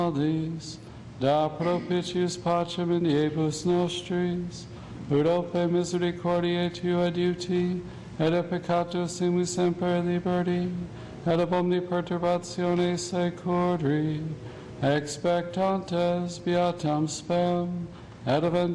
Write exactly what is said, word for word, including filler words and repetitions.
nobis, da propitius pacem in diebus nostris, ut ope misericordiae tua adiuti, et a peccatus simus semper liberti, et ab omni perturbatione securri, expectantes beatam spem, et